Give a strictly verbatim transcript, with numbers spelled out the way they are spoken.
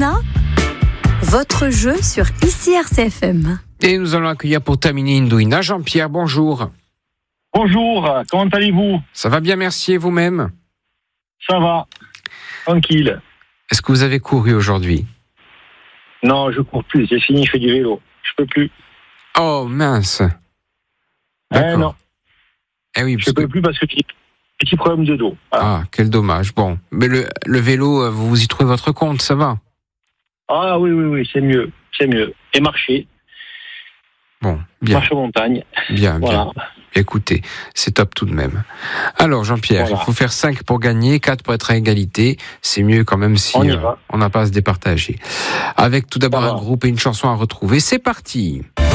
Luna, votre jeu sur I C R C F M. Et nous allons accueillir pour terminer Indouina. Jean-Pierre, bonjour. Bonjour, comment allez-vous ? Ça va bien, merci, et vous-même ? Ça va, tranquille. Est-ce que vous avez couru aujourd'hui ? Non, je cours plus, c'est fini, je fais du vélo. Je peux plus. Oh mince. Eh non, Eh oui, je parce peux que... plus parce que j'ai un petit problème de dos. Voilà. Ah, quel dommage. Bon, mais le, le vélo, vous y trouvez votre compte, ça va ? Ah oui, oui, oui, c'est mieux, c'est mieux. Et marcher, Bon, bien, marche aux montagnes. bien, bien. Voilà. Écoutez, c'est top tout de même. Alors, Jean-Pierre, Voilà. il faut faire cinq pour gagner, quatre pour être à égalité. C'est mieux quand même si On y euh, va. on n'a pas à se départager. Avec tout d'abord Ça un va. groupe et une chanson à retrouver. C'est parti.